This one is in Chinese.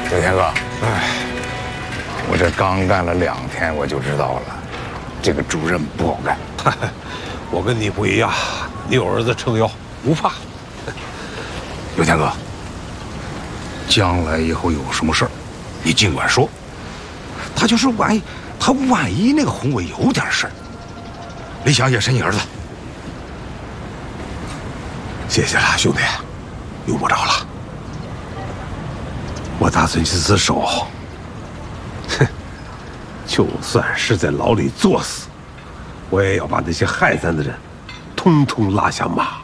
九天哥，哎，我这刚干了2天，我就知道了，这个主任不好干。 我跟你不一样，你有儿子撑腰，不怕。 九天哥，将来以后有什么事儿，你尽管说。他就是万一那个宏伟有点事儿，李想也是你儿子。 谢谢了，兄弟，用不着了。我打算去自首，哼，就算是在牢里作死，我也要把那些害咱的人，通通拉下马。